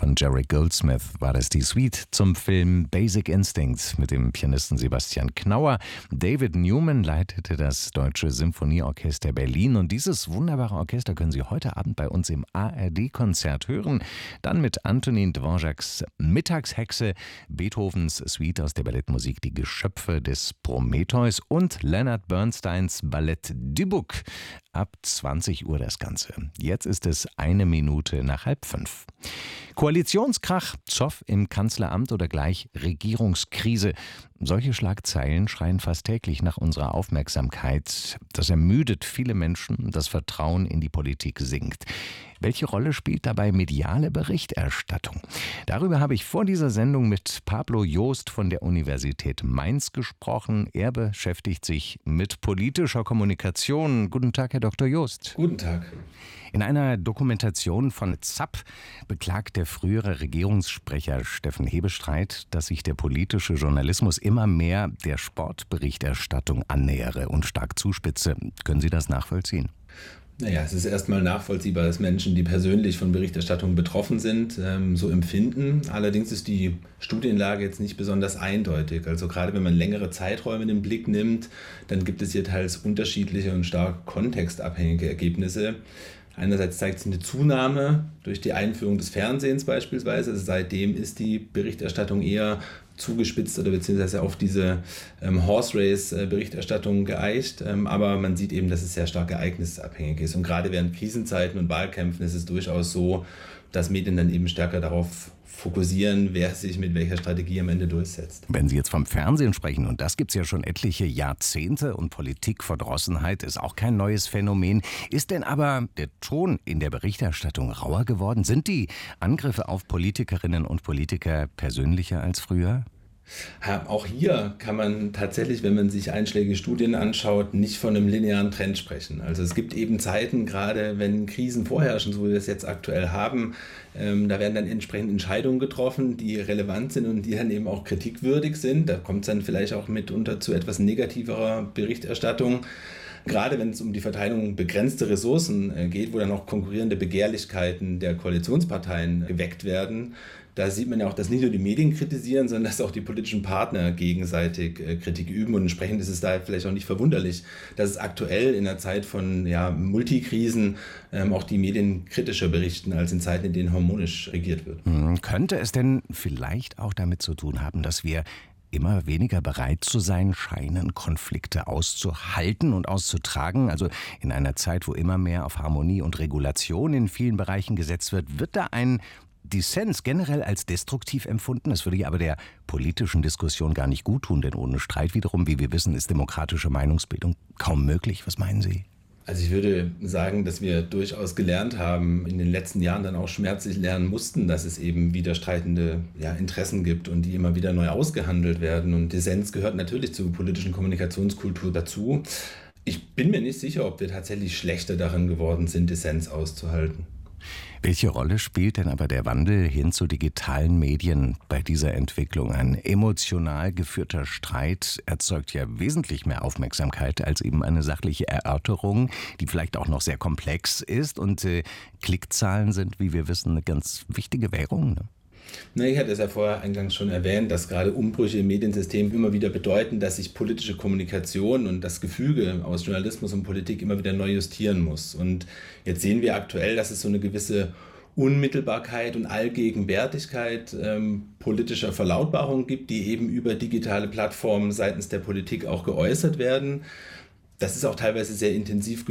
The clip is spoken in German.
von Jerry Goldsmith war das die Suite zum Film Basic Instinct mit dem Pianisten Sebastian Knauer. David Newman leitete das Deutsche Symphonieorchester Berlin und dieses wunderbare Orchester können Sie heute Abend bei uns im ARD-Konzert hören. Dann mit Antonin Dvořáks Mittagshexe, Beethovens Suite aus der Ballettmusik Die Geschöpfe des Prometheus und Leonard Bernsteins Ballett Dybbuk. Ab 20 Uhr das Ganze. Jetzt ist es 1:05. Koalitionskrach, Zoff im Kanzleramt oder gleich Regierungskrise. Solche Schlagzeilen schreien fast täglich nach unserer Aufmerksamkeit. Das ermüdet viele Menschen, das Vertrauen in die Politik sinkt. Welche Rolle spielt dabei mediale Berichterstattung? Darüber habe ich vor dieser Sendung mit Pablo Joost von der Universität Mainz gesprochen. Er beschäftigt sich mit politischer Kommunikation. Guten Tag, Herr Dr. Joost. Guten Tag. In einer Dokumentation von ZAP beklagt der frühere Regierungssprecher Steffen Hebestreit, dass sich der politische Journalismus immer mehr der Sportberichterstattung annähere und stark zuspitze. Können Sie das nachvollziehen? Naja, es ist erstmal nachvollziehbar, dass Menschen, die persönlich von Berichterstattung betroffen sind, so empfinden. Allerdings ist die Studienlage jetzt nicht besonders eindeutig. Also gerade wenn man längere Zeiträume in den Blick nimmt, dann gibt es hier teils unterschiedliche und stark kontextabhängige Ergebnisse. Einerseits zeigt sich eine Zunahme durch die Einführung des Fernsehens beispielsweise. Also seitdem ist die Berichterstattung eher zugespitzt oder beziehungsweise auf diese Horse Race Berichterstattung geeicht. Aber man sieht eben, dass es sehr stark ereignisabhängig ist. Und gerade während Krisenzeiten und Wahlkämpfen ist es durchaus so, dass Medien dann eben stärker darauf fokussieren, wer sich mit welcher Strategie am Ende durchsetzt. Wenn Sie jetzt vom Fernsehen sprechen, und das gibt es ja schon etliche Jahrzehnte, und Politikverdrossenheit ist auch kein neues Phänomen, ist denn aber der Ton in der Berichterstattung rauer geworden? Sind die Angriffe auf Politikerinnen und Politiker persönlicher als früher? Ja, auch hier kann man tatsächlich, wenn man sich einschlägige Studien anschaut, nicht von einem linearen Trend sprechen. Also es gibt eben Zeiten, gerade wenn Krisen vorherrschen, so wie wir es jetzt aktuell haben, da werden dann entsprechend Entscheidungen getroffen, die relevant sind und die dann eben auch kritikwürdig sind. Da kommt es dann vielleicht auch mitunter zu etwas negativerer Berichterstattung. Gerade wenn es um die Verteilung begrenzter Ressourcen geht, wo dann auch konkurrierende Begehrlichkeiten der Koalitionsparteien geweckt werden, da sieht man ja auch, dass nicht nur die Medien kritisieren, sondern dass auch die politischen Partner gegenseitig Kritik üben. Und entsprechend ist es da vielleicht auch nicht verwunderlich, dass es aktuell in einer Zeit von Multikrisen auch die Medien kritischer berichten als in Zeiten, in denen harmonisch regiert wird. Könnte es denn vielleicht auch damit zu tun haben, dass wir immer weniger bereit zu sein scheinen, Konflikte auszuhalten und auszutragen? Also in einer Zeit, wo immer mehr auf Harmonie und Regulation in vielen Bereichen gesetzt wird, wird da ein Dissens generell als destruktiv empfunden? Das würde ja aber der politischen Diskussion gar nicht gut tun, denn ohne Streit wiederum, wie wir wissen, ist demokratische Meinungsbildung kaum möglich. Was meinen Sie? Also ich würde sagen, dass wir durchaus gelernt haben, in den letzten Jahren dann auch schmerzlich lernen mussten, dass es eben widerstreitende Interessen gibt und die immer wieder neu ausgehandelt werden. Und Dissens gehört natürlich zur politischen Kommunikationskultur dazu. Ich bin mir nicht sicher, ob wir tatsächlich schlechter darin geworden sind, Dissens auszuhalten. Welche Rolle spielt denn aber der Wandel hin zu digitalen Medien bei dieser Entwicklung? Ein emotional geführter Streit erzeugt ja wesentlich mehr Aufmerksamkeit als eben eine sachliche Erörterung, die vielleicht auch noch sehr komplex ist. Und Klickzahlen sind, wie wir wissen, eine ganz wichtige Währung, ne? Ich hatte es ja vorher eingangs schon erwähnt, dass gerade Umbrüche im Mediensystem immer wieder bedeuten, dass sich politische Kommunikation und das Gefüge aus Journalismus und Politik immer wieder neu justieren muss. Und jetzt sehen wir aktuell, dass es so eine gewisse Unmittelbarkeit und Allgegenwärtigkeit politischer Verlautbarungen gibt, die eben über digitale Plattformen seitens der Politik auch geäußert werden. Das ist auch teilweise sehr intensiv